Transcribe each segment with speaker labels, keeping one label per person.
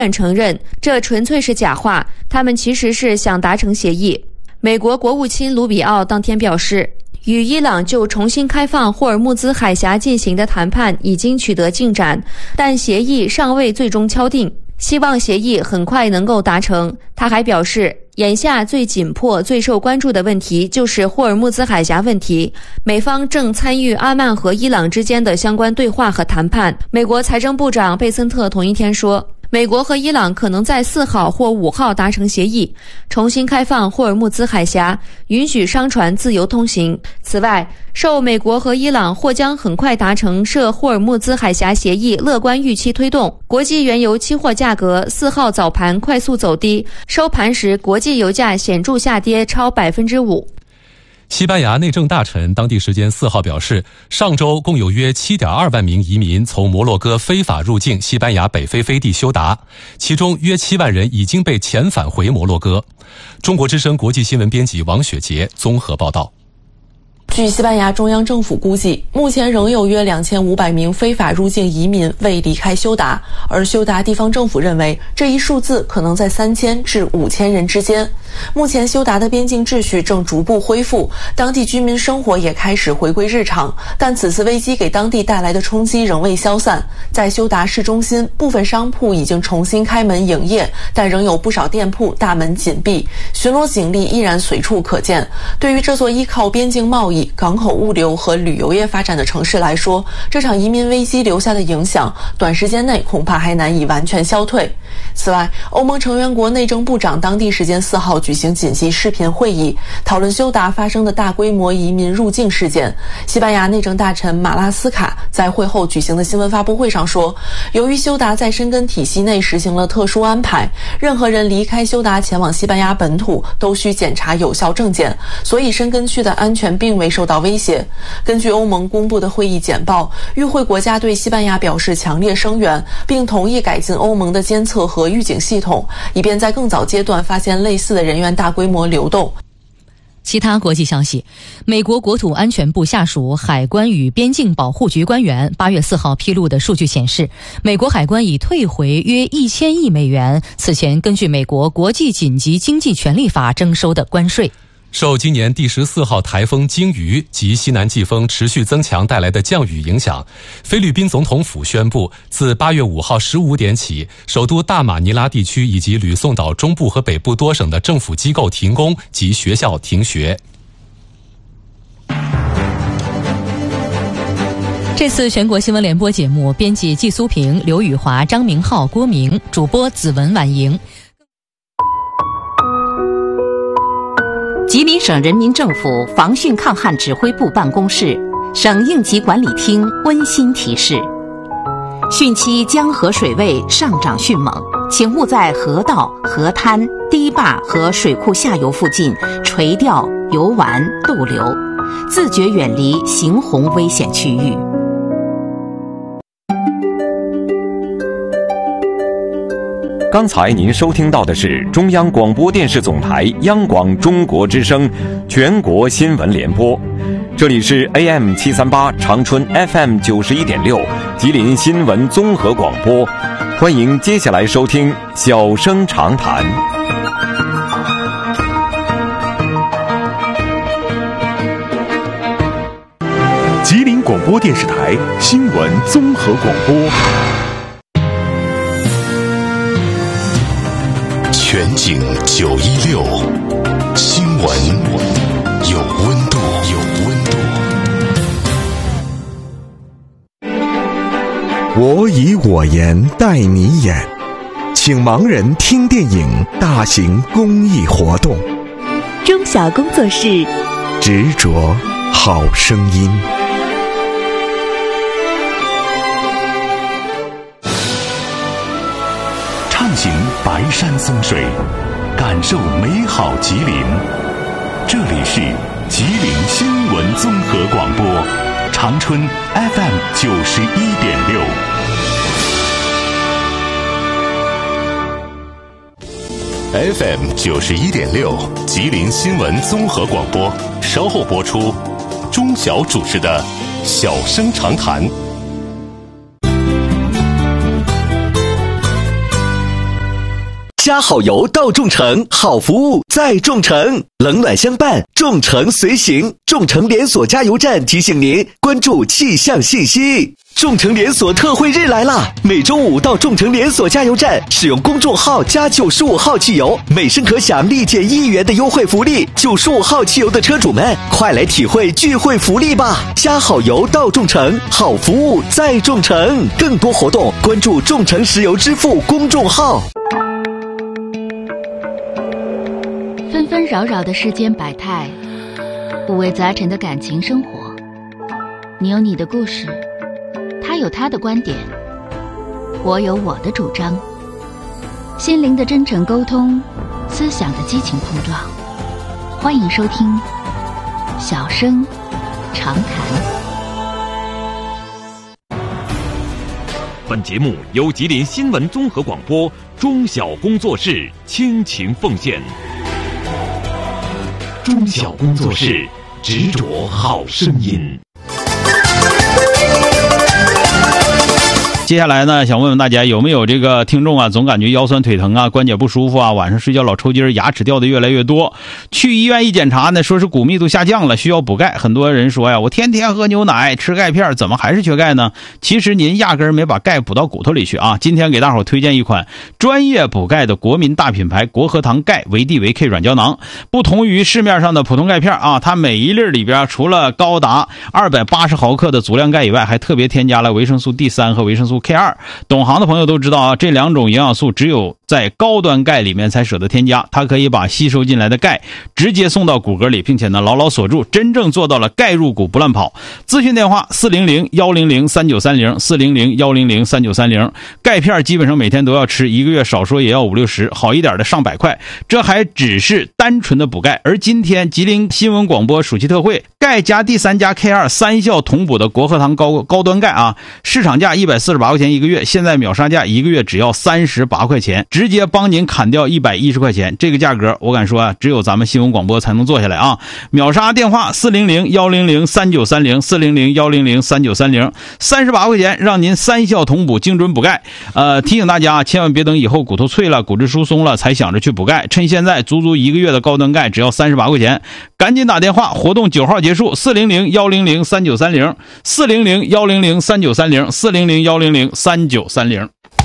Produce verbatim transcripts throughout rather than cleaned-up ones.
Speaker 1: 承认这纯粹是假话，他们其实是想达成协议。美国国务卿卢比奥当天表示，与伊朗就重新开放霍尔木兹海峡进行的谈判已经取得进展，但协议尚未最终敲定，希望协议很快能够达成。他还表示，眼下最紧迫、最受关注的问题就是霍尔木兹海峡问题，美方正参与阿曼和伊朗之间的相关对话和谈判。美国财政部长贝森特同一天说，美国和伊朗可能在四号或五号达成协议，重新开放霍尔木兹海峡，允许商船自由通行。此外，受美国和伊朗或将很快达成涉霍尔木兹海峡协议乐观预期推动，国际原油期货价格四号早盘快速走低，收盘时国际油价显著下跌超百分之五。
Speaker 2: 西班牙内政大臣当地时间四号表示，上周共有约 七点二万名移民从摩洛哥非法入境西班牙北非飞地休达，其中约七万人已经被遣返回摩洛哥。中国之声国际新闻编辑王雪杰综合报道。
Speaker 3: 据西班牙中央政府估计，目前仍有约两千五百名非法入境移民未离开休达，而休达地方政府认为这一数字可能在三千至五千人之间。目前休达的边境秩序正逐步恢复，当地居民生活也开始回归日常，但此次危机给当地带来的冲击仍未消散。在休达市中心，部分商铺已经重新开门营业，但仍有不少店铺大门紧闭，巡逻警力依然随处可见。对于这座依靠边境贸易、港口物流和旅游业发展的城市来说，这场移民危机留下的影响，短时间内恐怕还难以完全消退。此外，欧盟成员国内政部长当地时间四号举行紧急视频会议，讨论休达发生的大规模移民入境事件。西班牙内政大臣马拉斯卡在会后举行的新闻发布会上说，由于休达在申根体系内实行了特殊安排，任何人离开休达前往西班牙本土都需检查有效证件，所以申根区的安全并未受到威胁。根据欧盟公布的会议简报，与会国家对西班牙表示强烈声援，并同意改进欧盟的监测和预警系统，以便在更早阶段发现类似的人员大规模流动。
Speaker 4: 其他国际消息，美国国土安全部下属海关与边境保护局官员八月四号披露的数据显示，美国海关已退回约一千亿美元此前根据美国国际紧急经济权利法征收的关税。
Speaker 2: 受今年第十四号台风鲸鱼及西南季风持续增强带来的降雨影响，菲律宾总统府宣布，自八月五号十五点起，首都大马尼拉地区以及吕宋岛中部和北部多省的政府机构停工及学校停学。
Speaker 4: 这次全国新闻联播节目，编辑季苏平、刘宇华、张明浩、郭明，主播子文、婉莹。
Speaker 5: 吉林省人民政府防汛抗旱指挥部办公室、省应急管理厅温馨提示：汛期江河水位上涨迅猛，请勿在河道、河滩、堤坝和水库下游附近垂钓、游玩、逗留，自觉远离行洪危险区域。
Speaker 6: 刚才您收听到的是中央广播电视总台央广中国之声全国新闻联播，这里是 A M 七三八 长春 F M 九十一点六 吉林新闻综合广播，欢迎接下来收听小生长谈。
Speaker 7: 吉林广播电视台新闻综合广播，
Speaker 8: 全景九一六，新闻有温度，有温度。
Speaker 9: 我以我言带你演，请盲人听电影大型公益活动。
Speaker 10: 中小工作室，
Speaker 9: 执着好声音。
Speaker 7: 畅行白山松水，感受美好吉林。这里是吉林新闻综合广播，长春 F M 九十一点六。
Speaker 8: F M 九十一点六，吉林新闻综合广播，稍后播出。钟晓主持的《小生长谈》。
Speaker 11: 加好油到众诚，好服务在众诚，冷暖相伴，众诚随行。众诚连锁加油站提醒您关注气象信息。众诚连锁特惠日来啦！每周五到众诚连锁加油站，使用公众号加九十五号汽油，每升可享立减一元的优惠福利。九十五号汽油的车主们，快来体会聚会福利吧！加好油到众诚，好服务在众诚。更多活动关注众诚石油支付公众号。
Speaker 12: 纷纷扰扰的世间百态，五味杂陈的感情生活。你有你的故事，他有他的观点，我有我的主张。心灵的真诚沟通，思想的激情碰撞。欢迎收听小声长谈。
Speaker 6: 本节目由吉林新闻综合广播中小工作室倾情奉献。中小工作室，执着好声音。
Speaker 13: 接下来呢，想问问大家有没有这个听众啊，总感觉腰酸腿疼啊，关节不舒服啊，晚上睡觉老抽筋，牙齿掉的越来越多，去医院一检查呢，说是骨密度下降了，需要补钙。很多人说呀，我天天喝牛奶吃钙片，怎么还是缺钙呢？其实您压根没把钙补到骨头里去啊。今天给大伙推荐一款专业补钙的国民大品牌国和堂钙维 D 维 K 软胶囊。不同于市面上的普通钙片啊，它每一粒里边除了高达二百八十毫克的足量钙以外，还特别添加了维生素 D 三 和维生素K 二，懂行的朋友都知道啊，这两种营养素只有在高端钙里面才舍得添加，它可以把吸收进来的钙直接送到骨骼里，并且呢牢牢锁住，真正做到了钙入骨不乱跑。咨询电话四零零一零零三九三零 四零零一零零三九三零。钙片基本上每天都要吃，一个月少说也要五六十，好一点的上百块，这还只是单纯的补钙。而今天吉林新闻广播暑期特惠，钙加 D 三 加 K 二 三效同补的国和堂高高端钙啊，市场价一百四十八块钱一个月，现在秒杀价一个月只要三十八块钱，直接帮您砍掉一百一十块钱。这个价格我敢说啊，只有咱们新闻广播才能做下来啊！秒杀电话四零零一零零三九三零 四零零一零零三九三零，三十八块钱让您三效同补，精准补钙。呃，提醒大家千万别等以后骨头脆了、骨质疏松了才想着去补钙，趁现在足足一个月的高端钙只要三十八块钱，赶紧打电话，活动九号结束，四零零一零零三九三零 四零零一零零三九三零 四零零一零零三九三零。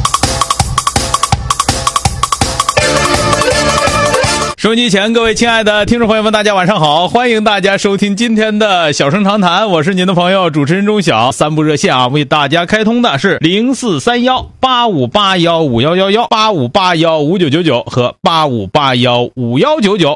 Speaker 13: 收音机前各位亲爱的听众朋友们，大家晚上好，欢迎大家收听今天的小声长谈，我是您的朋友主持人钟晓。三部热线啊，为大家开通的是零四三一八五八一五一一一、八五八一五九九九和八五八一五一九九。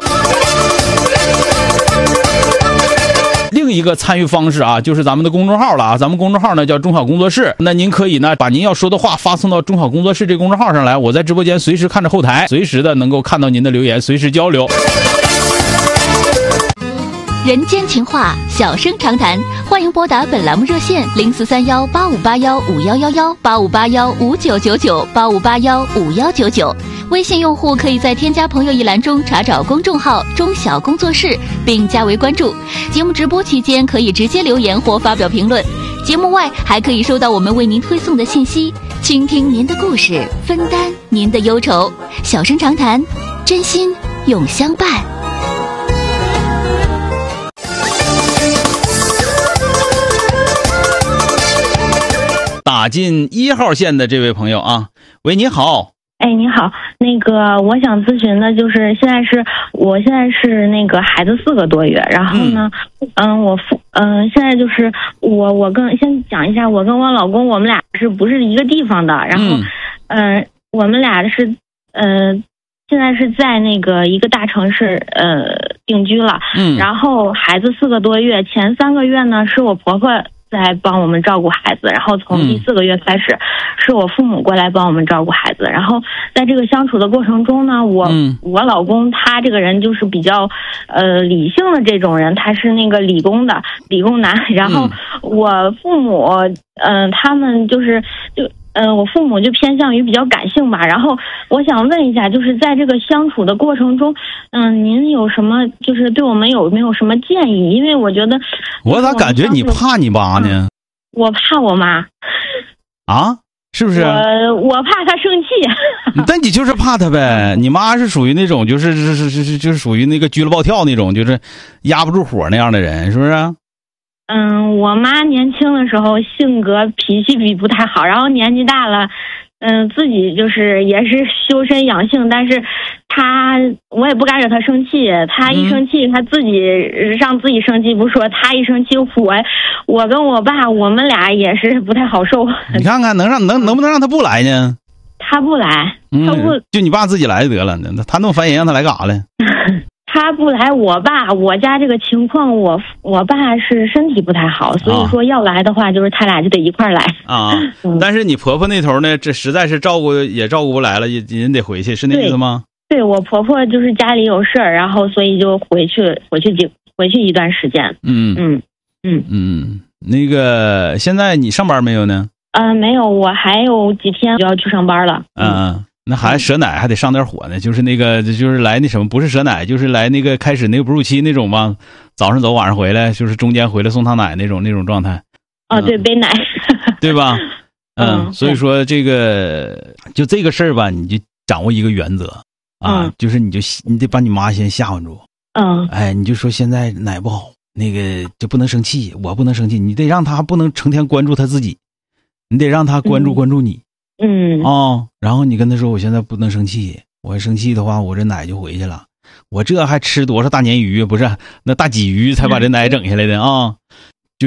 Speaker 13: 另一个参与方式啊，就是咱们的公众号了啊，咱们公众号呢叫中小工作室，那您可以呢把您要说的话发送到中小工作室这公众号上来，我在直播间随时看着后台，随时的能够看到您的留言，随时交流。
Speaker 12: 人间情话，小声长谈，欢迎拨打本栏目热线零四三幺八五八幺五幺幺幺、八五八幺五九九九、八五八幺五幺九九。微信用户可以在添加朋友一栏中查找公众号中小工作室并加为关注。节目直播期间可以直接留言或发表评论，节目外还可以收到我们为您推送的信息，倾听您的故事，分担您的忧愁。小声长谈，真心永相伴。
Speaker 13: 打进一号线的这位朋友啊，喂，你好。
Speaker 14: 哎，你好，那个我想咨询的就是，现在是我现在是那个孩子四个多月，然后呢，嗯、呃，我父，嗯、呃，现在就是我我跟先讲一下，我跟我老公我们俩是不是一个地方的？然后，嗯、呃，我们俩是，呃，现在是在那个一个大城市呃定居了，嗯，然后孩子四个多月，前三个月呢是我婆婆在帮我们照顾孩子，然后从第四个月开始，是我父母过来帮我们照顾孩子。然后在这个相处的过程中呢，我、嗯、我老公他这个人就是比较呃理性的这种人，他是那个理工的理工男。然后我父母嗯、呃、他们就是就。嗯、呃，我父母就偏向于比较感性吧。然后我想问一下，就是在这个相处的过程中，嗯、呃，您有什么就是对我们有没有什么建议？因为我觉得
Speaker 13: 我咋感觉你怕你妈呢？
Speaker 14: 我怕我妈。
Speaker 13: 啊？ 是不是？
Speaker 14: 我我怕他生气。
Speaker 13: 但你就是怕他呗。你妈是属于那种就是是是是就是属于那个拘了暴跳那种，就是压不住火那样的人，是不是？
Speaker 14: 嗯，我妈年轻的时候性格脾气比不太好，然后年纪大了，嗯，自己就是也是修身养性，但是她我也不敢惹她生气，她一生气，她自己让自己生气不说，她一生气我我跟我爸我们俩也是不太好受。
Speaker 13: 你看看能让能能不能让他不来呢？
Speaker 14: 他不来，他不、
Speaker 13: 嗯、就你爸自己来就得了，他那么烦人，让他来干啥来？
Speaker 14: 他不来，我爸我家这个情况，我我爸是身体不太好，所以说要来的话，就是他俩就得一块来
Speaker 13: 啊。嗯、但是你婆婆那头呢，这实在是照顾也照顾不来了，也人得回去，是那意思吗？
Speaker 14: 对，对我婆婆就是家里有事儿，然后所以就回去回去几回去一段时间。
Speaker 13: 嗯
Speaker 14: 嗯嗯
Speaker 13: 嗯，那个现在你上班没有呢？
Speaker 14: 啊、呃，没有，我还有几天就要去上班了。
Speaker 13: 嗯。嗯那还舍奶还得上点火呢，就是那个就是来那什么，不是舍奶，就是来那个开始那个哺乳期那种嘛，早上走晚上回来，就是中间回来送趟奶那种那种状态。
Speaker 14: 哦，对，背奶，
Speaker 13: 对吧？嗯，嗯所以说这个就这个事儿吧，你就掌握一个原则啊，嗯、就是你就你得把你妈先吓唬住。
Speaker 14: 嗯，
Speaker 13: 哎，你就说现在奶不好，那个就不能生气，我不能生气，你得让她不能成天关注她自己，你得让她关注关注你。
Speaker 14: 嗯嗯
Speaker 13: 哦，然后你跟他说我现在不能生气，我生气的话我这奶就回去了，我这还吃多少大鲶鱼，不是那大鲫鱼才把这奶整下来的啊。就是、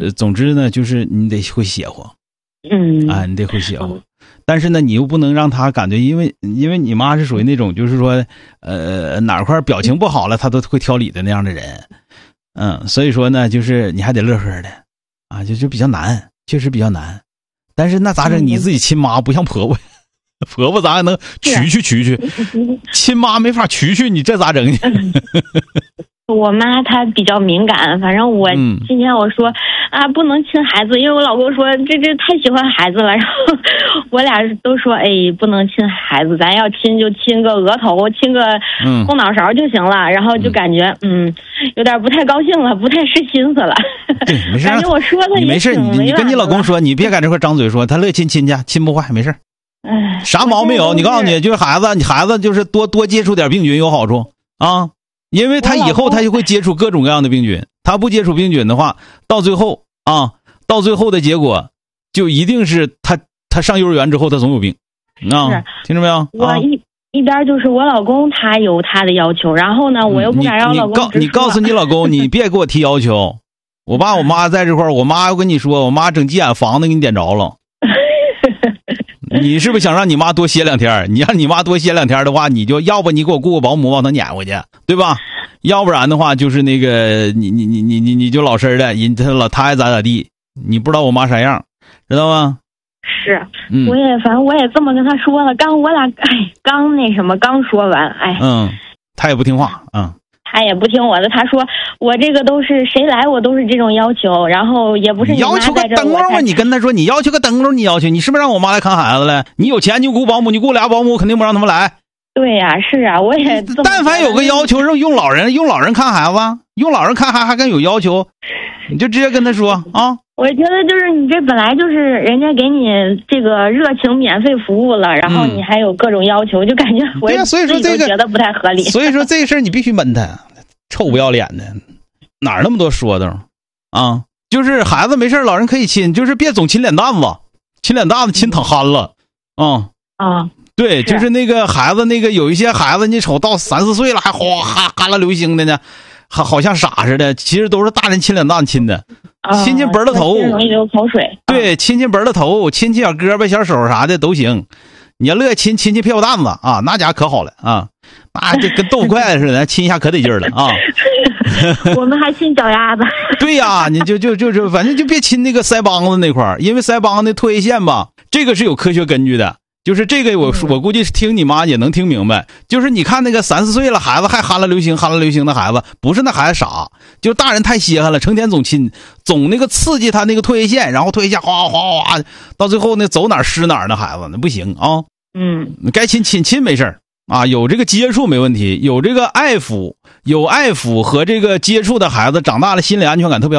Speaker 13: 嗯、总之呢，就是你得会邪乎，
Speaker 14: 嗯
Speaker 13: 啊，你得会邪乎，但是呢你又不能让他感觉，因为因为你妈是属于那种就是说呃哪块表情不好了他都会挑理的那样的人，嗯，所以说呢就是你还得乐呵的啊，就就比较难，确实比较难。但是那咋整？你自己亲妈不像婆婆，婆婆咋还能娶去娶去？亲妈没法娶去，你这咋整呢？
Speaker 14: 我妈她比较敏感，反正我今天我说、嗯、啊不能亲孩子，因为我老公说这这太喜欢孩子了，然后我俩都说哎不能亲孩子，咱要亲就亲个额头，亲个后脑勺就行了，嗯、然后就感觉嗯有点不太高兴了，不太是心思了。
Speaker 13: 对，没事。
Speaker 14: 感觉我说的
Speaker 13: 你没事，你你跟你老公说，你别在这块张嘴说，他乐亲亲去，亲不坏，没事。
Speaker 14: 哎，
Speaker 13: 啥毛病没有？你告诉你，就是孩子，你孩子就是多多接触点病菌有好处啊。因为他以后他就会接触各种各样的病菌，他不接触病菌的话，到最后啊，到最后的结果就一定是他他上幼儿园之后他总有病啊，听着没有？
Speaker 14: 我一、啊、一边就是我老公他有他的要求，然后呢我又不敢让老公、
Speaker 13: 嗯、你, 你, 你告诉你老公你别给我提要求，我爸我妈在这块儿，我妈要跟你说，我妈整急眼房子给你点着了。你是不是想让你妈多歇两天？你让你妈多歇两天的话，你就要不你给我雇个保姆往她撵回去，对吧？要不然的话就是那个你你你你你你就老实的，人他老他爱咋咋地，你不知道我妈啥样，知道吗？
Speaker 14: 是，嗯、我也反正我也这么跟他说了，刚我俩哎刚那什么刚说完，哎，
Speaker 13: 嗯，他也不听话，嗯。
Speaker 14: 他也不听我的，他说我这个都是谁来我都是这种要求，然后也不是你
Speaker 13: 要求个灯笼吗？你跟他说你要求个灯笼，你要求你是不是让我妈来看孩子来？你有钱你就雇保姆，你雇俩保姆肯定不让他们来。
Speaker 14: 对呀、啊，是啊，我也
Speaker 13: 但凡有个要求用用老人用老人看孩子，用老人看孩子还敢有要求，你就直接跟他说啊。
Speaker 14: 我觉得就是你这本来就是人家给你这个热情免费服务了，然后你还有各种要求，嗯、就感觉我也
Speaker 13: 所以说这个
Speaker 14: 觉得不太合理。
Speaker 13: 所以说这个事儿你必须闷他，臭不要脸的，哪儿那么多说的啊？就是孩子没事老人可以亲，就是别总亲脸蛋子，亲脸蛋子亲淌憨了啊
Speaker 14: 啊！
Speaker 13: 对，就是那个孩子，那个有一些孩子，你瞅到三四岁了还哗哈哈了流星的呢，还好像傻似的，其实都是大人亲脸蛋亲的。亲亲脖子头，
Speaker 14: 容易流口水。
Speaker 13: 对，亲亲脖子头，亲亲小胳膊、小手啥的都行。你要乐亲亲亲屁股蛋子啊，那家可好了啊，那就跟豆腐块似的，亲一下可得劲儿了啊。
Speaker 14: 我们还亲脚丫子。
Speaker 13: 对呀、啊，你就就就就反正就别亲那个腮帮子那块儿，因为腮帮子唾液腺吧，这个是有科学根据的。就是这个我我估计听你妈也能听明白，就是你看那个三四岁了孩子还憨了流星憨了流星的孩子，不是那孩子傻，就大人太稀罕了，成天总亲总那个刺激他那个唾液腺，然后唾液腺哗哗哗，到最后呢走哪儿湿哪儿的孩子那不行啊。
Speaker 14: 嗯，
Speaker 13: 该亲亲亲没事儿啊，有这个接触没问题，有这个爱抚有爱抚和这个接触的孩子长大了心理安全感特别好。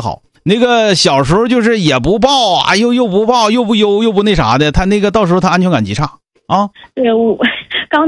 Speaker 13: 那个小时候就是也不抱啊，又又不抱，又不悠，又不那啥的，他那个到时候他安全感极差啊。
Speaker 14: 对我。